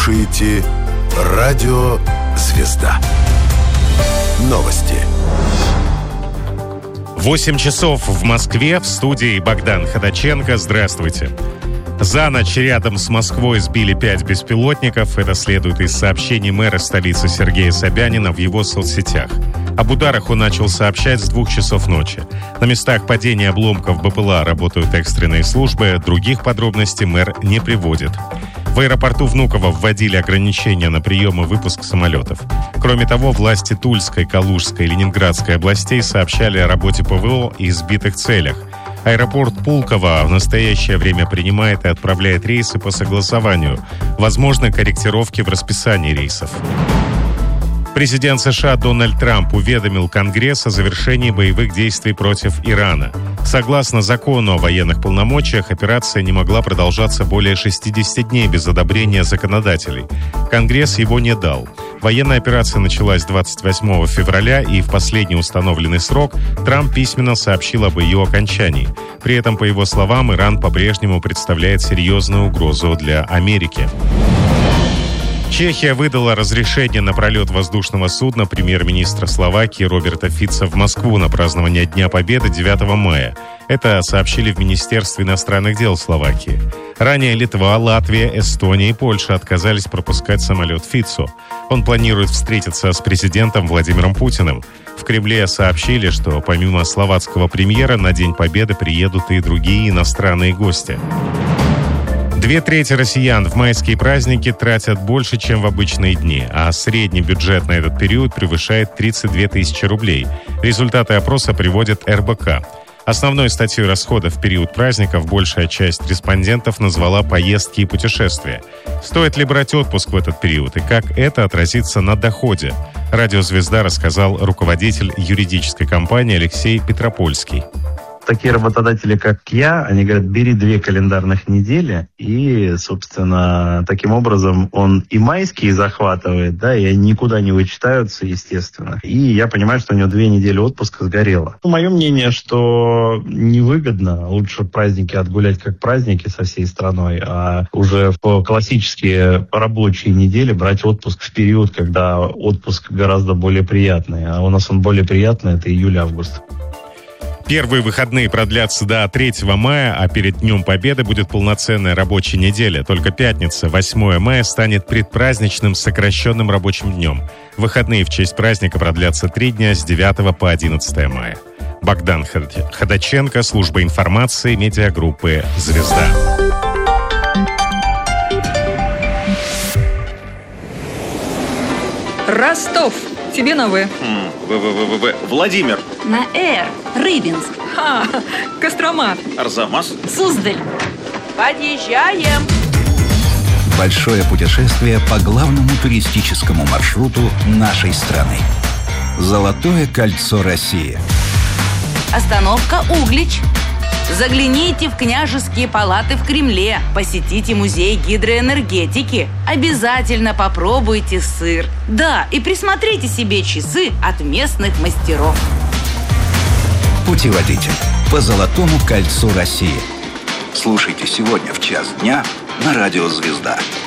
слушаете Радио Звезда. Новости. 8 часов в Москве. В студии Богдан Ходаченко. Здравствуйте. За ночь рядом с Москвой сбили 5 беспилотников. Это следует из сообщений мэра столицы Сергея Собянина в его соцсетях. Об ударах он начал сообщать с 2 часов ночи. На местах падения обломков БПЛА работают экстренные службы. Других подробностей мэр не приводит. В аэропорту Внуково вводили ограничения на прием и выпуск самолетов. Кроме того, власти Тульской, Калужской и Ленинградской областей сообщали о работе ПВО и сбитых целях. Аэропорт Пулково в настоящее время принимает и отправляет рейсы по согласованию. Возможны корректировки в расписании рейсов. Президент США Дональд Трамп уведомил Конгресс о завершении боевых действий против Ирана. Согласно закону о военных полномочиях, операция не могла продолжаться более 60 дней без одобрения законодателей. Конгресс его не дал. Военная операция началась 28 февраля, и в последний установленный срок Трамп письменно сообщил об ее окончании. При этом, по его словам, Иран по-прежнему представляет серьезную угрозу для Америки. Чехия выдала разрешение на пролет воздушного судна премьер-министра Словакии Роберта Фица в Москву на празднование Дня Победы 9 мая. Это сообщили в Министерстве иностранных дел Словакии. Ранее Литва, Латвия, Эстония и Польша отказались пропускать самолет Фицу. Он планирует встретиться с президентом Владимиром Путиным. В Кремле сообщили, что помимо словацкого премьера на День Победы приедут и другие иностранные гости. 2/3 россиян в майские праздники тратят больше, чем в обычные дни, а средний бюджет на этот период превышает 32 тысячи рублей. Результаты опроса приводит РБК. Основной статьей расходов в период праздников большая часть респондентов назвала поездки и путешествия. Стоит ли брать отпуск в этот период и как это отразится на доходе? Радио «Звезда» рассказал руководитель юридической компании Алексей Петропольский. Такие работодатели, как я, они говорят, бери 2 календарных недели, и, собственно, таким образом он и майские захватывает, да, и они никуда не вычитаются, естественно. И я понимаю, что у него 2 недели отпуска сгорело. Мое мнение, что невыгодно, лучше праздники отгулять как праздники со всей страной, а уже в классические рабочие недели брать отпуск в период, когда отпуск гораздо более приятный. А у нас он более приятный, это июль-август. Первые выходные продлятся до 3 мая, а перед Днем Победы будет полноценная рабочая неделя. Только пятница, 8 мая, станет предпраздничным сокращенным рабочим днем. Выходные в честь праздника продлятся 3 дня с 9 по 11 мая. Богдан Ходаченко, служба информации, медиагруппы «Звезда». Ростов. Тебе на В. Владимир. На Р. Рыбинск. Кострома. Арзамас. Суздаль. Подъезжаем. Большое путешествие по главному туристическому маршруту нашей страны. Золотое кольцо России. Остановка Углич. Загляните в княжеские палаты в Кремле, посетите музей гидроэнергетики, обязательно попробуйте сыр. Да, и присмотрите себе часы от местных мастеров. Путеводитель по Золотому кольцу России. Слушайте сегодня в 1:00 дня на Радио «Звезда».